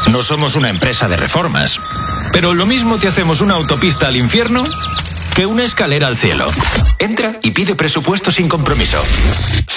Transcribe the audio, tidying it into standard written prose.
No somos una empresa de reformas, pero lo mismo te hacemos una autopista al infierno que una escalera al cielo. Entra y pide presupuesto sin compromiso.